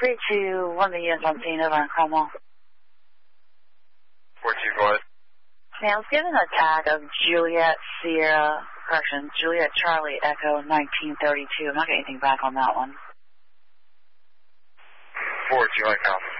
3-2, one of the units on scene over in Cromwell. 4-2, go ahead. Yeah, I was given a tag of Juliet Charlie Echo 1932. I'm not getting anything back on that one. 4-2, I count.